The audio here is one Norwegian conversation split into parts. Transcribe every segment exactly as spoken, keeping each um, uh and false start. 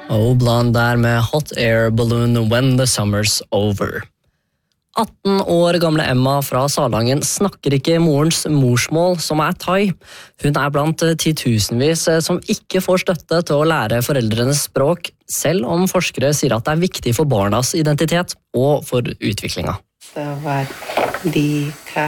Og Blonde der med Hot Air Balloon When the Summer's Over. atten år gamle Emma fra Salangen snakker ikke morens morsmål, som er thai. Hun er blant titusenvis som ikke får støtte til å lære foreldrenes språk, selv om forskere sier at det er viktig for barnas identitet og for utviklinga. Dika.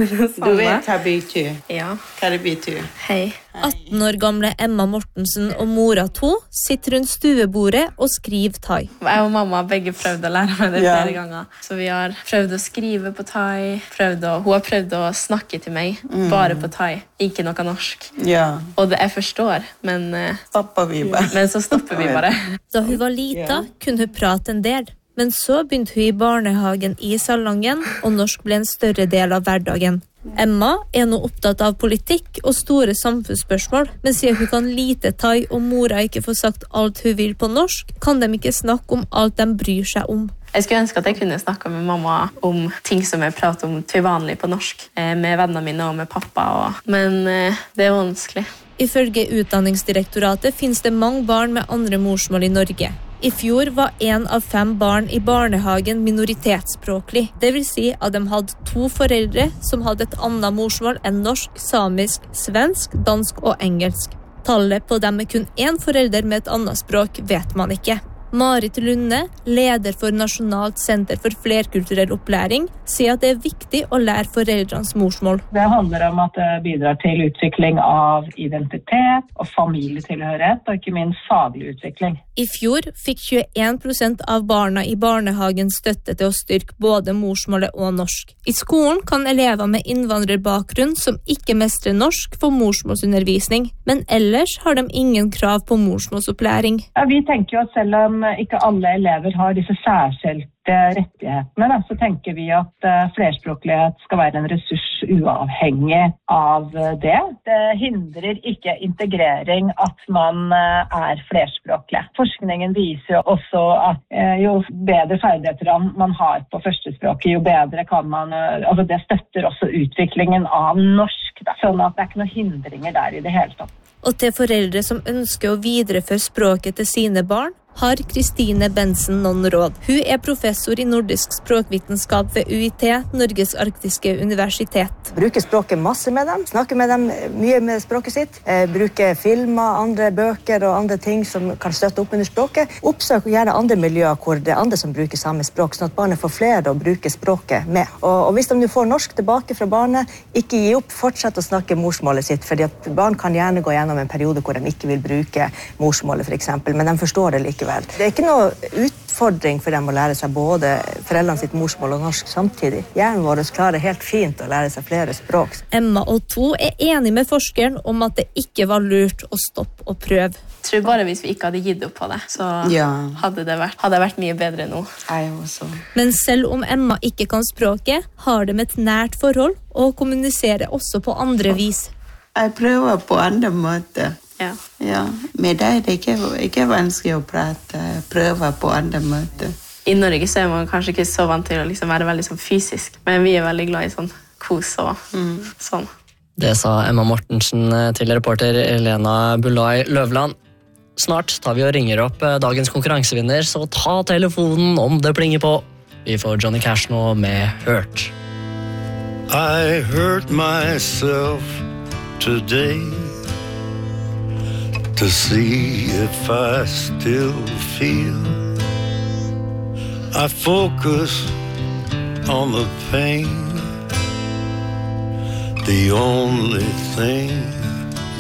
Du vet hva det betyr? Ja. Hva det betyr? Hei. atten år gamle Emma Mortensen og mora to sitter rundt stuebordet og skriver thai. Jeg og mamma har begge prøvd å lære meg det Ja. flere ganger. Så vi har prøvd å skrive på thai. Prøvd å, hun har prøvd å snakke til meg, bare på thai. Ikke noe norsk. Ja. Og det jeg forstår, men, eh, Stopper vi bare. men så stopper vi bare. Da hun var lita, kunne hun prate en del. Men så begynte hun i barnehagen i Salangen, og norsk ble en større del av hverdagen. Emma er nå opptatt av politikk og store samfunnsspørsmål, men siden hun kan lite thai og mora ikke får sagt alt hun vil på norsk, kan de ikke snakke om alt de bryr seg om. Jeg skulle ønske at jeg kunne snakke med mamma om ting som jeg prater om til vanlig på norsk, eh, med vennene mine og med pappa. Og... Men eh, det er vanskelig. Ifølge Utdanningsdirektoratet finnes det mange barn med andre morsmål i Norge. I fjor var en av fem barn i barnehagen minoritetsspråklig. Det vil si at de hadde to foreldre som hadde et annet morsmål enn norsk, samisk, svensk, dansk og engelsk. Tallet på dem med kun én forelder med et annet språk vet man ikke. Marit Lunde, leder for Nasjonalt senter for flerkulturell opplæring, sier at det er viktig å lære foreldrenes morsmål. Det handler om at det bidrar til utvikling av identitet og familietilhørighet, og ikke minst faglig utvikling. I fjor fikk tjueen prosent av barna i barnehagen støtte til å styrke både morsmålet og norsk. I skolen kan elever med innvandrerbakgrunn som ikke mestrer norsk få morsmålsundervisning, men ellers har de ingen krav på morsmålsopplæring. Ja, vi tenker jo at selv om ikke alle elever har disse særskilte rettighetene, da, så tenker vi at uh, flerspråklighet skal være en ressurs uavhengig av uh, det. Det hindrer ikke integrering at man uh, er flerspråklig. Forskningen viser jo også at uh, jo bedre ferdigheter man har på førstespråket, jo bedre kan man, uh, altså det støtter også utviklingen av norsk, da, sånn at det er ikke noen hindringer der i det hele tatt. Og til foreldre som ønsker å videreføre språket til sine barn, har Kristine Bensen noen råd. Hun er professor i nordisk språkvitenskap ved U I T, Norges arktiske universitet. Bruker språket masse med dem, snakker med dem mye med språket sitt, eh, bruker filmer, andre bøker og andre ting som kan støtte opp under språket. Oppsøk gjerne andre miljøer hvor det er andre som bruker samme språk, sånn at barnet får flere å bruke språket med. Og, og hvis de får norsk tilbake fra barnet, ikke gi opp, fortsett å snakke morsmålet sitt, fordi at barn kan gjerne gå gjennom en periode hvor de ikke vil bruke morsmålet for eksempel, men de forstår det likevel. Det er ikke noe utfordring for dem å lære seg både foreldrene sitt morsmål og norsk samtidig. Hjernen vår klarer helt fint å lære seg flere språk. Emma og to er enig med forskeren om at det ikke var lurt å stoppe og prøve. Jeg tror bare hvis vi ikke hadde gitt opp på det, så Ja. hadde det vært, hadde det vært mye bedre nå. Jeg også. Men selv om Emma ikke kan språket, har de et nært forhold og kommuniserer også på andre vis. Jeg prøver på andre måter. Ja. Ja, med deg det er ikke, ikke vanskelig å prate. Jeg prøver på andre måter. I Norge så er man kanskje ikke så vant til å liksom være veldig sånn fysisk, men vi er veldig glad i sånn kos og Mm. sånn. Det sa Emma Mortensen til reporter Elena Bulai Løvland. Snart tar vi og ringer opp dagens konkurransevinner, så ta telefonen om det plinger på. Vi får Johnny Cash nå med Hurt. I hurt myself today to see if I still feel. I focus on the pain, the only thing